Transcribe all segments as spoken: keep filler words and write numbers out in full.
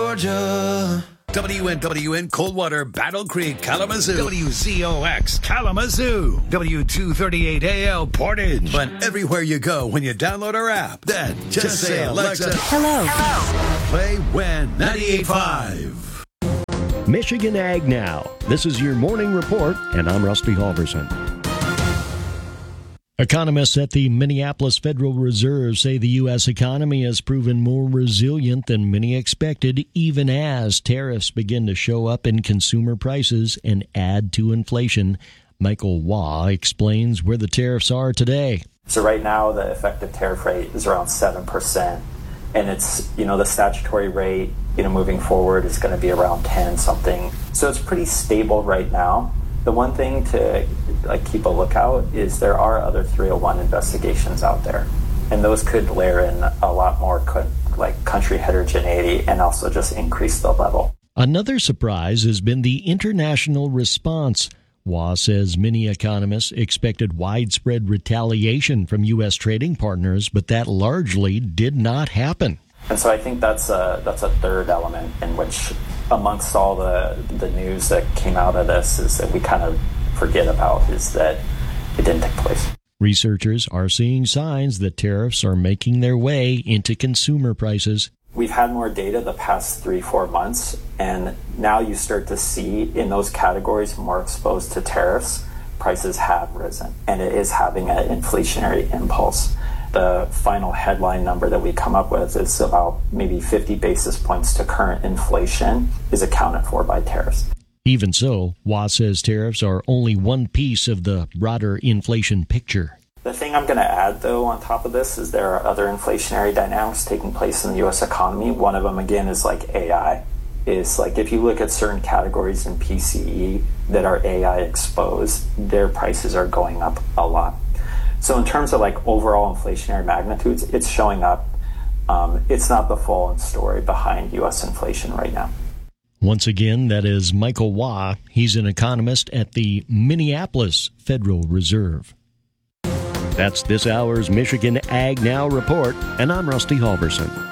Georgia. W N W N Coldwater, Battle Creek, Kalamazoo. W Z O X Kalamazoo. W two thirty-eight A L Portage. But everywhere you go when you download our app, then just, just say, Alexa, Alexa, hello. Hello. Play W E N ninety-eight point five. Michigan Ag Now. This is your morning report, and I'm Rusty Halverson. Economists at the Minneapolis Federal Reserve say the U S economy has proven more resilient than many expected, even as tariffs begin to show up in consumer prices and add to inflation. Michael Waugh explains where the tariffs are today. So right now, the effective tariff rate is around seven percent. And it's, you know, the statutory rate, you know, moving forward is going to be around ten something. So it's pretty stable right now. The one thing to like keep a lookout is there are other three oh one investigations out there, and those could layer in a lot more co- like country heterogeneity and also just increase the level. Another surprise has been the international response. Waugh says many economists expected widespread retaliation from U S trading partners, but that largely did not happen. And so I think that's a, that's a third element in which, amongst all the, the news that came out of this, is that we kind of forget about, is that it didn't take place. Researchers are seeing signs that tariffs are making their way into consumer prices. We've had more data the past three, four months, and now you start to see in those categories more exposed to tariffs, prices have risen, and it is having an inflationary impulse. The final headline number that we come up with is about maybe fifty basis points to current inflation is accounted for by tariffs. Even so, Waugh says tariffs are only one piece of the broader inflation picture. The thing I'm going to add, though, on top of this is there are other inflationary dynamics taking place in the U S economy. One of them, again, is like A I. Is like if you look at certain categories in P C E that are A I exposed, their prices are going up a lot. So in terms of like overall inflationary magnitudes, it's showing up. Um, it's not the full story behind U S inflation right now. Once again, that is Michael Waugh. He's an economist at the Minneapolis Federal Reserve. That's this hour's Michigan Ag Now report, and I'm Rusty Halverson.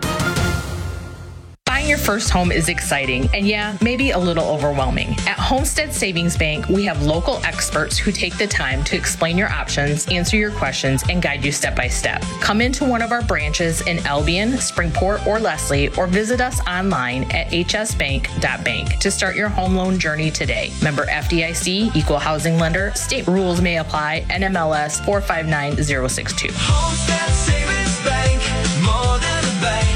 Buying your first home is exciting and, yeah, maybe a little overwhelming. At Homestead Savings Bank, we have local experts who take the time to explain your options, answer your questions, and guide you step by step. Come into one of our branches in Albion, Springport, or Leslie, or visit us online at h s bank dot bank to start your home loan journey today. Member F D I C, Equal Housing Lender. State rules may apply. N M L S four five nine zero six two. Homestead Savings Bank, more than a bank.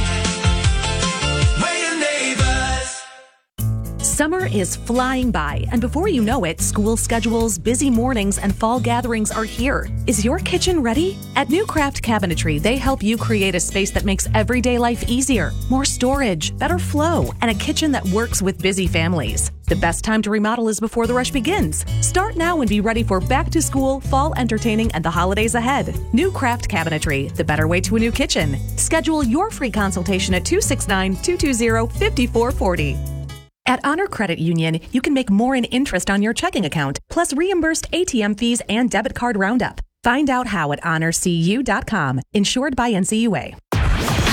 Summer is flying by, and before you know it, school schedules, busy mornings, and fall gatherings are here. Is your kitchen ready? At New Craft Cabinetry, they help you create a space that makes everyday life easier, more storage, better flow, and a kitchen that works with busy families. The best time to remodel is before the rush begins. Start now and be ready for back to school, fall entertaining, and the holidays ahead. New Craft Cabinetry, the better way to a new kitchen. Schedule your free consultation at two six nine, two two zero, five four four zero. At Honor Credit Union, you can make more in interest on your checking account, plus reimbursed A T M fees and debit card roundup. Find out how at honor c u dot com. Insured by N C U A.